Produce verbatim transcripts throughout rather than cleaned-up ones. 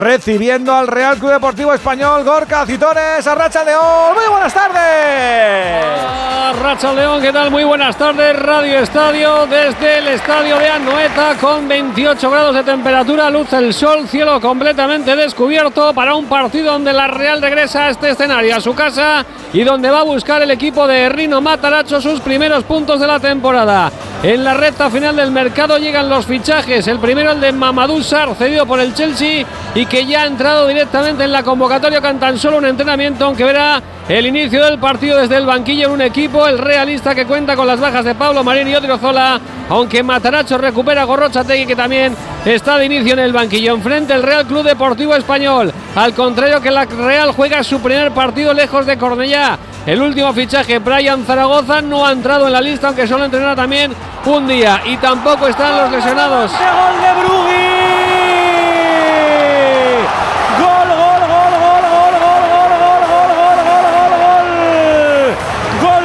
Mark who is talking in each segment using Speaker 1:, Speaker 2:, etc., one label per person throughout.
Speaker 1: Recibiendo al Real Club Deportivo Español, Gorka Citores, Arracha León. Muy buenas tardes.
Speaker 2: Arracha León, ¿qué tal? Muy buenas tardes. Radio Estadio, desde el estadio de Anoeta, con veintiocho grados de temperatura, luce el sol, cielo completamente descubierto para un partido donde la Real regresa a este escenario, a su casa, y donde va a buscar el equipo de Rino Matarazzo sus primeros puntos de la temporada. En la recta final del mercado llegan los fichajes. El primero, el de Mamadou Sarr, cedido por el Chelsea y que ya ha entrado directamente en la convocatoria con tan solo un entrenamiento, aunque verá el inicio del partido desde el banquillo en un equipo, el realista, que cuenta con las bajas de Pablo Marín y Odriozola, aunque Matarazzo recupera a Gorrotxategi, que también está de inicio en el banquillo. Enfrente el Real Club Deportivo Español, al contrario que la Real, juega su primer partido lejos de Cornellá. El último fichaje, Brian Zaragoza, no ha entrado en la lista, aunque solo entrenará también un día, y tampoco están los lesionados.
Speaker 3: ¡Gol de Brugui! ¡Gol, gol, gol, gol, gol, gol, gol, gol, gol, gol, gol, gol! ¡Gol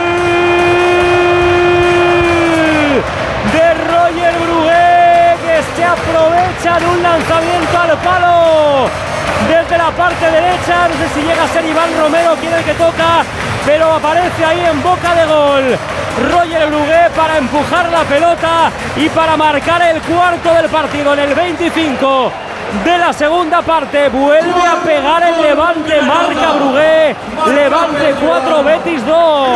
Speaker 3: de Roger Brugué, que se aprovecha de un lanzamiento al palo desde la parte derecha! No sé si llega a ser Iván Romero quien el que toca, pero aparece ahí en boca de gol Roger Brugué para empujar la pelota y para marcar el cuarto del partido. En el veinticinco de la segunda parte vuelve a pegar el Levante, marca Brugué. Levante cuatro, Betis dos.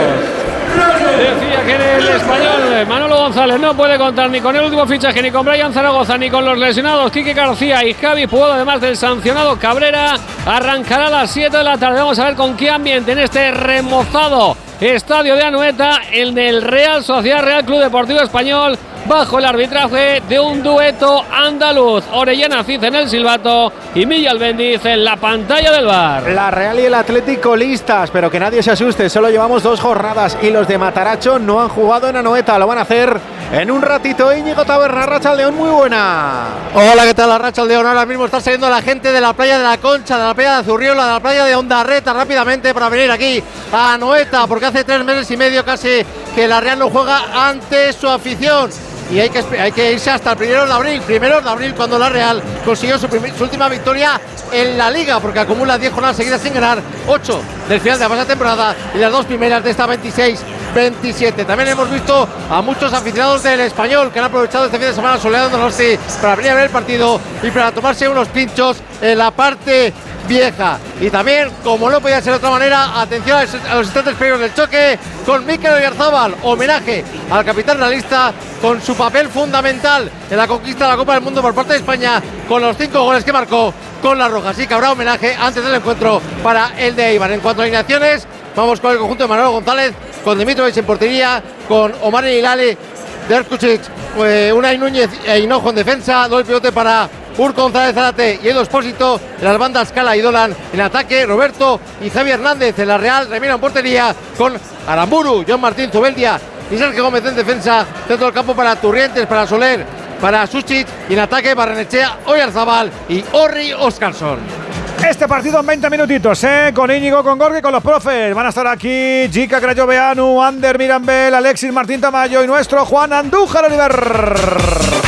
Speaker 2: Decía que en el Español Manolo González no puede contar ni con el último fichaje, ni con Brian Zaragoza, ni con los lesionados Quique García y Javi Puedo, además del sancionado Cabrera. Arrancará a las siete de la tarde. Vamos a ver con qué ambiente en este remozado estadio de Anoeta, el del Real Sociedad Real Club Deportivo Español, bajo el arbitraje de un dueto andaluz. Orellana Cid en el silbato y Millán Bendiz en la pantalla del V A R.
Speaker 4: La Real y el Atlético listas, pero que nadie se asuste, solo llevamos dos jornadas y los de Matarazzo no han jugado en Anoeta, lo van a hacer en un ratito. Íñigo Taberna, Arracha León, muy buena.
Speaker 5: Hola, ¿qué tal? Arracha León. Ahora mismo está saliendo la gente de la playa de la Concha, de la playa de Azurriola, de la playa de Ondarreta rápidamente para venir aquí a Anoeta, porque hace tres meses y medio casi que la Real no juega ante su afición. Y hay que, hay que irse hasta el primero de abril, primero de abril, cuando la Real consiguió su, primer, su última victoria en la Liga, porque acumula diez jornadas seguidas sin ganar, ocho del final de la pasada temporada y las dos primeras de esta veintiséis veintisiete. También hemos visto a muchos aficionados del Español que han aprovechado este fin de semana soleado en Donosti para venir a ver el partido y para tomarse unos pinchos en la parte vieja. Y también, como no podía ser de otra manera, atención a los instantes previos del choque con Mikel Oyarzabal, homenaje al capitán realista con su papel fundamental en la conquista de la Copa del Mundo por parte de España, con los cinco goles que marcó con la roja. Así que habrá homenaje antes del encuentro para el de Eibar. En cuanto a alineaciones, vamos con el conjunto de Manolo González, con Dimitrovic en portería, con Omar Hilali, Derkučić, eh, Unai Núñez e Hinojo en defensa, doy pivote para Urko González Zárate y Edo Espósito, en las bandas Cala y Dolan, en ataque Roberto y Javier Hernández. En la Real Remiro en portería con Aramburu, John Martín Zubeldia y Sergio Gómez en defensa, centro del campo para Turrientes, para Soler, para Sušić, y en ataque Barrenechea, Oyarzabal y Orri Óscarsson.
Speaker 1: Este partido en veinte minutitos, ¿eh? Con Íñigo, con Gorka y con los profes. Van a estar aquí Jica Crayoveanu, Ander Mirambel, Alexis Martín Tamayo y nuestro Juan Andújar Oliver.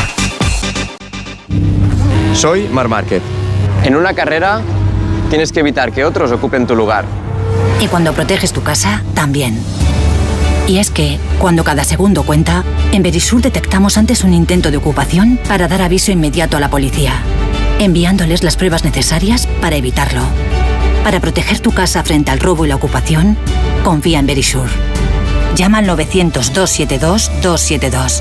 Speaker 6: Soy Marc Márquez. En una carrera tienes que evitar que otros ocupen tu lugar.
Speaker 7: Y cuando proteges tu casa, también. Y es que, cuando cada segundo cuenta, en Verisur detectamos antes un intento de ocupación para dar aviso inmediato a la policía, enviándoles las pruebas necesarias para evitarlo. Para proteger tu casa frente al robo y la ocupación, confía en Verisur. Llama al novecientos, doscientos setenta y dos, doscientos setenta y dos.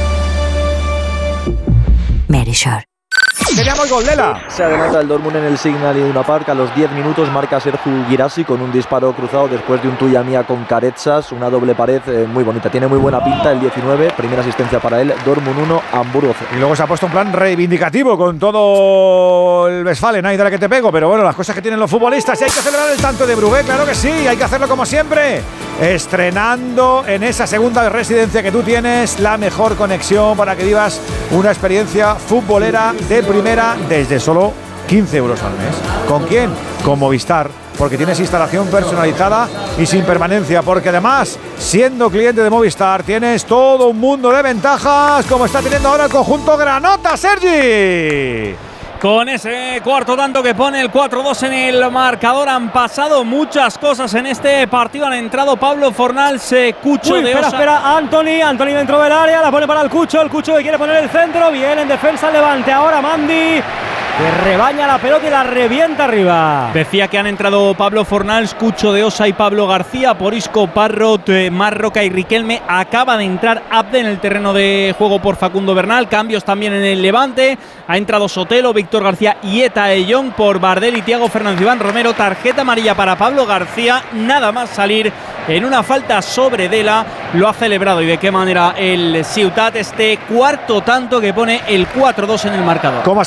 Speaker 7: Verisur.
Speaker 1: Queríamos gol, Lela.
Speaker 8: Se adelanta el Dortmund en el Signal Iduna Park. A los diez minutos marca Sergio Guirassi con un disparo cruzado después de un tuya mía con Caretsas, una doble pared eh, muy bonita. Tiene muy buena pinta el diecinueve, primera asistencia para él. Dortmund uno, Hamburgo cero.
Speaker 1: Y luego se ha puesto un plan reivindicativo con todo el Westfalen, ahí de la que te pego, pero bueno, las cosas que tienen los futbolistas. Y hay que celebrar el tanto de Brugué, claro que sí, hay que hacerlo como siempre, estrenando en esa segunda residencia que tú tienes la mejor conexión para que vivas una experiencia futbolera de primera desde solo quince euros al mes. ¿Con quién? Con Movistar, porque tienes instalación personalizada y sin permanencia, porque además, siendo cliente de Movistar, tienes todo un mundo de ventajas, como está teniendo ahora el conjunto Granota, Sergi.
Speaker 9: Con ese cuarto tanto que pone el cuatro dos en el marcador, han pasado muchas cosas en este partido. Han entrado Pablo Fornals, Cucho
Speaker 3: Uy,
Speaker 9: de
Speaker 3: espera,
Speaker 9: Osa.
Speaker 3: espera, Anthony, Anthony dentro del área, la pone para el Cucho, el Cucho que quiere poner el centro, bien en defensa el Levante, ahora Mandi, que rebaña la pelota y la revienta arriba.
Speaker 9: Decía que han entrado Pablo Fornals, Cucho de Osa y Pablo García, por Isco, Parrot, eh, Marroca y Riquelme. Acaba de entrar Abde en el terreno de juego por Facundo Bernal, cambios también en el Levante. Ha entrado Sotelo, Víctor García y Eta Ellón por Bardel y Thiago Fernández. Iván Romero, tarjeta amarilla para Pablo García, nada más salir en una falta sobre Dela. Lo ha celebrado y de qué manera el Ciutat, este cuarto tanto que pone el cuatro dos en el marcador.
Speaker 1: ¿Cómo ha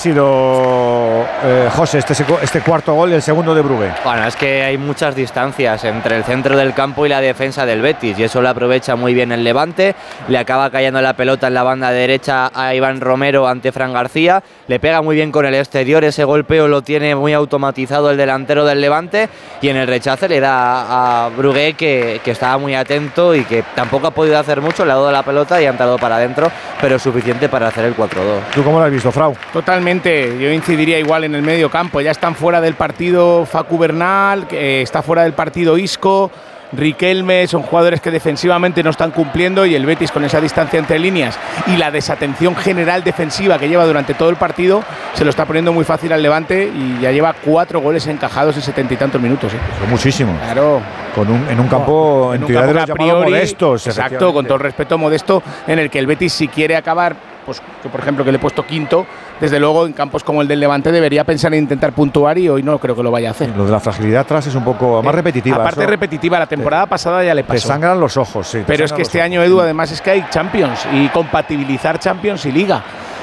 Speaker 1: sido, eh, José, este, este cuarto gol y el segundo de Brugué?
Speaker 10: Bueno, es que hay muchas distancias entre el centro del campo y la defensa del Betis, y eso lo aprovecha muy bien el Levante. Le acaba cayendo la pelota en la banda derecha a Iván Romero ante Fran García, le pega muy bien con el exterior, ese golpeo lo tiene muy automatizado el delantero del Levante, y en el rechace le da a Brugué, que, que estaba muy atento y que tampoco ha podido hacer mucho, le ha dado la pelota y ha entrado para adentro, pero suficiente para hacer el cuatro dos.
Speaker 1: ¿Tú cómo lo has visto, Frau?
Speaker 11: Totalmente, yo incidiría igual en el medio campo. Ya están fuera del partido Facu Bernal, que está fuera del partido Isco, Riquelme, son jugadores que defensivamente no están cumpliendo, y el Betis, con esa distancia entre líneas y la desatención general defensiva que lleva durante todo el partido, se lo está poniendo muy fácil al Levante, y ya lleva cuatro goles encajados en setenta y tantos minutos. ¿eh?
Speaker 1: Son muchísimos.
Speaker 11: Claro.
Speaker 1: Con un, en un campo, en, en teoría de los llamados modestos.
Speaker 11: Exacto, con todo el respeto, modesto, en el que el Betis, si quiere acabar, pues que por ejemplo que le he puesto quinto, desde luego en campos como el del Levante debería pensar en intentar puntuar, y hoy no creo que lo vaya a hacer.
Speaker 1: Lo de la fragilidad atrás es un poco más repetitiva.
Speaker 11: Aparte
Speaker 1: eso,
Speaker 11: repetitiva, la temporada
Speaker 1: te,
Speaker 11: pasada ya le pasó.
Speaker 1: Te sangran los ojos, sí.
Speaker 11: Pero es que este año, Edu, además es que hay Champions, y compatibilizar Champions y Liga.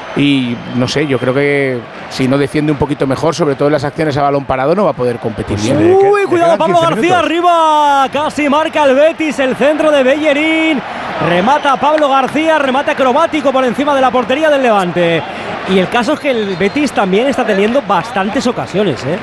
Speaker 11: Y no sé, yo creo que si no defiende un poquito mejor, sobre todo en las acciones a balón parado, no va a poder competir bien.
Speaker 3: Uy, cuidado, Pablo García arriba, casi marca el Betis, el centro de Bellerín, remata Pablo García, remate acrobático por encima de la portería del Levante. Y el caso es que el Betis también está teniendo bastantes ocasiones, ¿eh?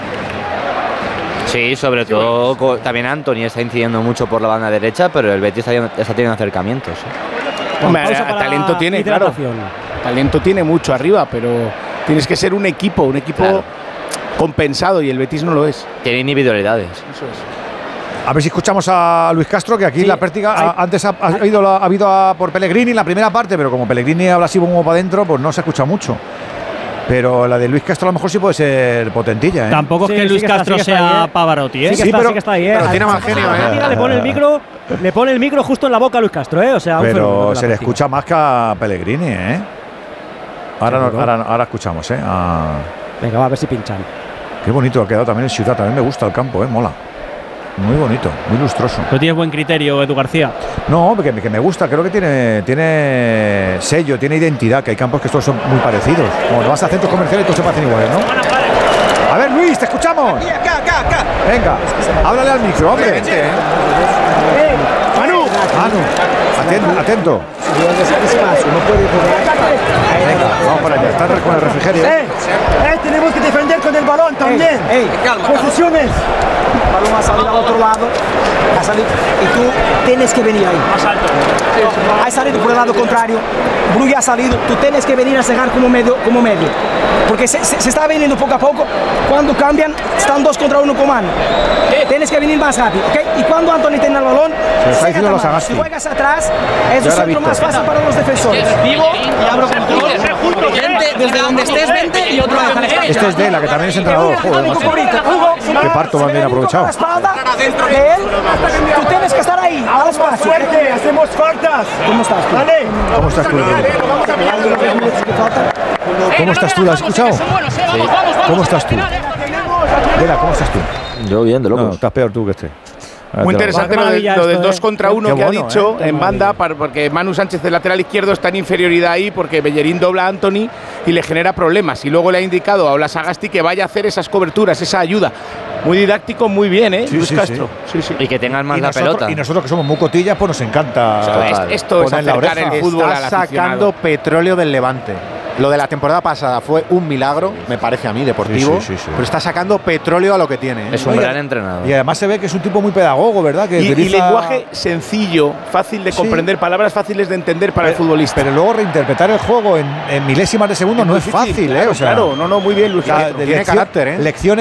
Speaker 10: Sí, sobre todo co- también Anthony está incidiendo mucho por la banda derecha, pero el Betis está, está teniendo acercamientos, ¿eh?
Speaker 11: Hombre, talento tiene, claro. Talento tiene mucho arriba, pero tienes que ser un equipo, un equipo claro. compensado, y el Betis no lo es.
Speaker 10: Tiene individualidades.
Speaker 11: Eso es.
Speaker 1: A ver si escuchamos a Luis Castro, que aquí sí, la práctica hay, antes ha, ha, ido la, ha habido a, por Pellegrini en la primera parte, pero como Pellegrini habla así como para adentro, pues no se escucha mucho. Pero la de Luis Castro a lo mejor sí puede ser potentilla, ¿eh?
Speaker 9: Tampoco
Speaker 3: sí,
Speaker 9: es que Luis
Speaker 3: sí que
Speaker 9: Castro
Speaker 3: está, sí
Speaker 9: sea Pavarotti, ¿eh?
Speaker 3: Sí, que
Speaker 1: sí
Speaker 3: está,
Speaker 1: pero,
Speaker 3: sí que está ahí, ¿eh?
Speaker 4: Pero tiene más genio, ¿eh?
Speaker 3: Mira, le pone el micro, le pone el micro justo en la boca a Luis Castro, ¿eh? O sea, un
Speaker 1: pero se le escucha más que a Pellegrini, ¿eh? Ahora, no, ahora, ahora escuchamos, ¿eh? A...
Speaker 3: Venga, va a ver si pinchan.
Speaker 1: Qué bonito ha quedado también el Ciutat, también me gusta el campo, ¿eh? Mola. Muy bonito, muy lustroso.
Speaker 9: Tú tienes buen criterio, Edu García.
Speaker 1: No, que, que me gusta, creo que tiene, tiene sello, tiene identidad, que hay campos que todos son muy parecidos. Como te vas a centros comerciales, todos se parecen iguales, ¿no? A ver, Luis, te escuchamos.
Speaker 12: Aquí, acá, acá, acá.
Speaker 1: Venga, háblale al micro, hombre.
Speaker 12: Vente, ¿eh?
Speaker 1: Manu, Manu, atento, atento. Venga, vamos para allá, está con el refrigerio.
Speaker 12: Eh, eh, tenemos que defender con el balón también. Ey, calma. Posiciones. El balón va a salir al otro lado. Va a salir. Y tú tienes que venir ahí. Más alto. Ha salido por el lado contrario. Brugué ha salido. Tú tienes que venir a cegar como medio. Como medio. Porque se, se, se está viniendo poco a poco. Cuando cambian, están dos contra uno con mano. Tienes que venir más rápido, ¿ok? Y cuando Anthony tenga el balón, si juegas atrás, es un centro más fácil para los defensores. Vivo y abro control. Vente, desde donde estés, vente y otro lado.
Speaker 1: Este es de la que también es entrenador. Joder, que parto más bien aprovechado.
Speaker 12: De él, tú tienes que estar ahí, al espacio. Hacemos faltas. ¿Cómo estás tú? Vale.
Speaker 1: ¿Cómo estás tú? ¿Cómo estás tú? ¿La has escuchado? Sí. ¿Cómo estás tú? Dela, ¿cómo estás tú?
Speaker 8: Yo bien, de locos.
Speaker 1: No, estás peor tú que este.
Speaker 11: Muy interesante lo, de, lo del dos contra uno que
Speaker 1: bueno,
Speaker 11: ha dicho
Speaker 1: eh,
Speaker 11: en banda, para, porque Manu Sánchez, el lateral izquierdo, está en inferioridad ahí porque Bellerín dobla a Anthony y le genera problemas. Y luego le ha indicado a Ola Sagasti que vaya a hacer esas coberturas, esa ayuda. Muy didáctico, muy bien, ¿eh?
Speaker 1: Sí,
Speaker 11: Luis
Speaker 1: sí,
Speaker 11: Castro. Sí. Sí, sí.
Speaker 10: Y que tengan más
Speaker 1: y
Speaker 10: la
Speaker 1: nosotros,
Speaker 10: pelota.
Speaker 1: Y nosotros que somos muy cotillas, pues nos encanta.
Speaker 11: O sea, esto es acercar el fútbol
Speaker 4: Está
Speaker 11: al
Speaker 4: sacando
Speaker 11: aficionado.
Speaker 4: petróleo del Levante. Lo de la temporada pasada fue un milagro, me parece a mí, deportivo,
Speaker 1: Sí, sí, sí, sí.
Speaker 4: pero está sacando petróleo a lo que tiene. ¿eh?
Speaker 10: Es un
Speaker 1: Oye,
Speaker 10: gran entrenador.
Speaker 1: Y además se ve que es un tipo muy pedagogo, ¿verdad? Que
Speaker 11: Y, y
Speaker 1: utiliza-
Speaker 11: lenguaje sencillo, fácil de
Speaker 1: Sí.
Speaker 11: comprender, palabras fáciles de entender para el futbolista.
Speaker 1: Pero luego reinterpretar el juego en, en milésimas de segundo no
Speaker 11: muy
Speaker 1: es
Speaker 11: difícil,
Speaker 1: fácil,
Speaker 11: claro,
Speaker 1: ¿eh? O sea,
Speaker 11: claro, no, no, muy bien, Luis
Speaker 1: la-
Speaker 11: Alberto.
Speaker 1: de
Speaker 4: Tiene
Speaker 1: lección-
Speaker 4: carácter, ¿eh?
Speaker 1: Lecciones